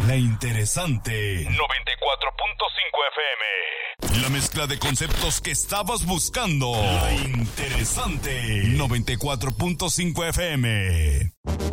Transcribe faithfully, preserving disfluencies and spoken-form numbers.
La interesante noventa y cuatro punto cinco F M. La mezcla de conceptos que estabas buscando. La interesante noventa y cuatro punto cinco F M.